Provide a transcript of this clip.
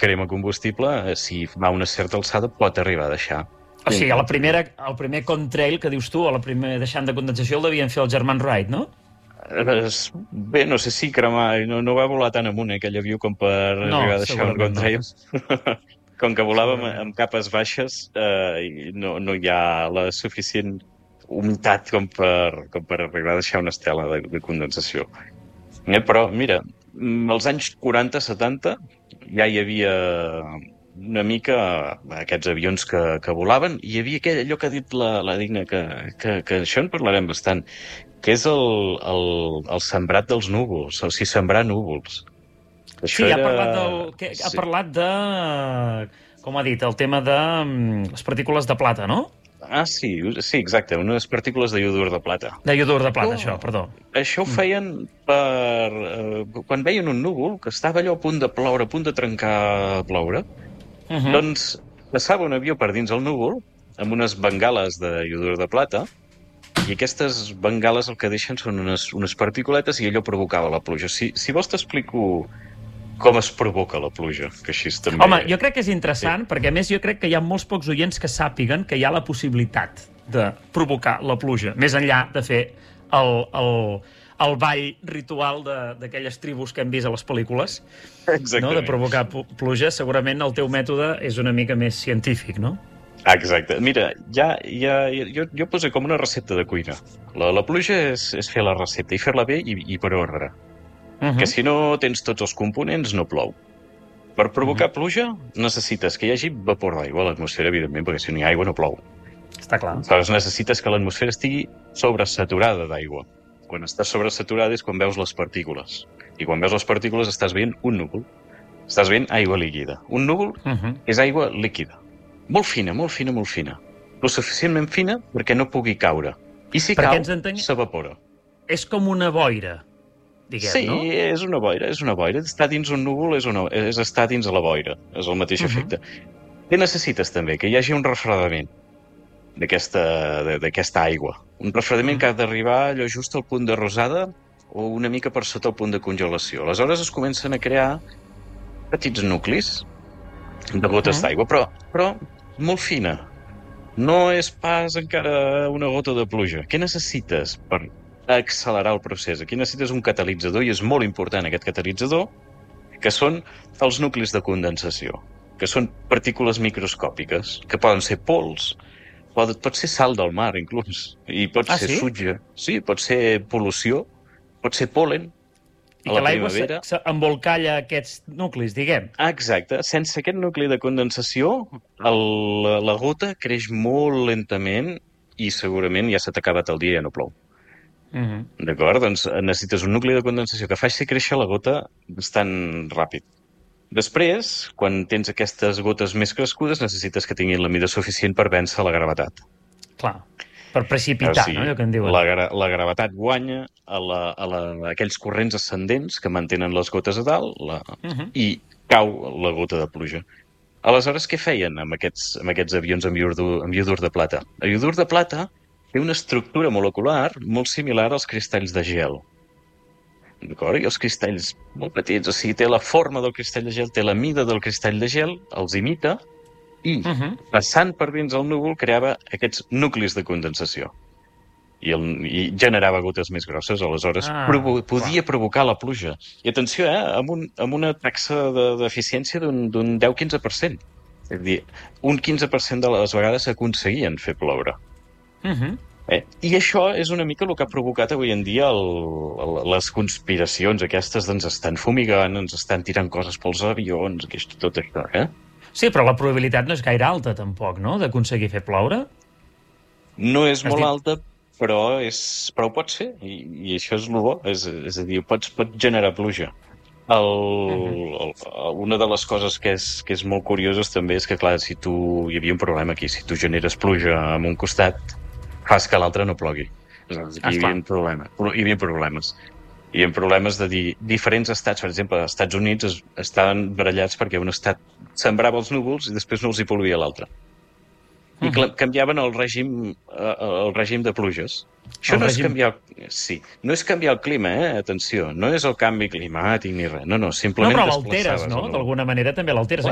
crema combustible, si va a una certa alçada, pot arribar a deixar. O sigui, el primer contrail que dius tu, o el primer deixant de condensació, el devien fer els germans Wright, no? Bé, no sé si cremar... No va volar tan amunt aquell avió com per arribar a deixar un contrail. No. Com que volàvem amb capes baixes, no hi ha la suficient humitat com per arribar a deixar una estela de condensació. Però, mira, als anys 40-70 ja hi havia una mica aquests avions que volaven, i hi havia allò que ha dit la Digna, que això en parlarem bastant, que és el sembrat dels núvols, o sigui, sembrar núvols. Això sí, ha parlat de, com ha dit, el tema de les partícules de plata, no? Ah, sí, exacte, unes partícules de iodur de plata. De iodur de plata, això, perdó. Això ho feien quan veien un núvol que estava allò a punt de ploure, a punt de trencar a ploure, doncs passava un avió per dins el núvol amb unes bengales de iodur de plata, i aquestes bengales el que deixen són unes particuletes, i allò provocava la pluja. Si vols t'explico com es provoca la pluja, que així també... Home, jo crec que és interessant, perquè a més jo crec que hi ha molts pocs oients que sàpiguen que hi ha la possibilitat de provocar la pluja, més enllà de fer el ball ritual d'aquelles tribus que hem vist a les pel·lícules, no? De provocar pluja. Segurament el teu mètode és una mica més científic, no? Exacte. Mira, jo poso com una recepta de cuina. La pluja és fer la recepta, i fer-la bé i per ordre. Que si no tens tots els components, no plou. Per provocar pluja necessites que hi hagi vapor d'aigua a l'atmosfera, evidentment, perquè si no hi ha aigua no plou. Està clar. Aleshores necessites que l'atmosfera estigui sobresaturada d'aigua. Quan estàs sobresaturada és quan veus les partícules. I quan veus les partícules estàs veient un núvol. Estàs veient aigua líquida. Un núvol és aigua líquida. Molt fina, molt fina, molt fina. Lo suficientment fina perquè no pugui caure. I si cau, s'evapora. És com una boira, diguem, no? Sí, és una boira. Estar dins un núvol és estar dins la boira. És el mateix efecte. Què necessites també? Que hi hagi un refredament d'aquesta aigua. Un refredament que ha d'arribar allò just al punt de rosada o una mica per sota el punt de congelació. Aleshores es comencen a crear petits nuclis de gotes d'aigua, però molt fina. No és pas encara una gota de pluja. Què necessites per accelerar el procés? Aquí necessites un catalitzador, i és molt important aquest catalitzador, que són els nuclis de condensació, que són partícules microscòpiques, que poden ser pols, pot ser sal del mar, inclús, i pot ser sutge. Sí, pot ser pol·lució, pot ser pol·len. I que l'aigua s'embolcalla aquests nuclis, diguem. Exacte. Sense aquest nucli de condensació, la gota creix molt lentament i segurament ja s'ha acabat el dia i ja no plou. D'acord? Doncs necessites un nucli de condensació que faci créixer la gota bastant ràpid. Després, quan tens aquestes gotes més crescudes, necessites que tinguin la mida suficient per vèncer la gravetat. Clar. Per precipitar, no? Allò que en diuen. La gravetat guanya a aquells corrents ascendents que mantenen les gotes a dalt i cau la gota de pluja. Aleshores, què feien amb aquests avions amb iodur de plata? El iodur de plata té una estructura molecular molt similar als cristalls de gel. D'acord? I els cristalls molt petits, o sigui, té la forma del cristall de gel, té la mida del cristall de gel, els imita, i passant per dins el núvol creava aquests nuclis de condensació i generava gotes més grosses. Aleshores podia provocar la pluja, i atenció, amb una taxa d'eficiència d'un 10-15%. És a dir, un 15% de les vegades aconseguien fer ploure. I això és una mica el que ha provocat avui en dia les conspiracions aquestes d'ens estan fumigant, ens estan tirant coses pels avions, tot això, Sí, però la probabilitat no és gaire alta, tampoc, no?, d'aconseguir fer ploure. No és molt alta, però pot ser, i això és el bo. És a dir, pot generar pluja. Una de les coses que és molt curioses també és que, clar, hi havia un problema aquí. Si tu generes pluja en un costat, fas que l'altre no plogui. Hi havia problemes. Hi havia problemes de dir diferents estats. Per exemple, els Estats Units estaven barallats perquè un estat sembrava els núvols i després no els hi pol·luïa l'altre. I canviaven el règim de pluges. Això no és canviar... Sí, no és canviar el clima, atenció. No és el canvi climàtic ni res. No, simplement no, però l'alteres, no? D'alguna manera també l'alteres.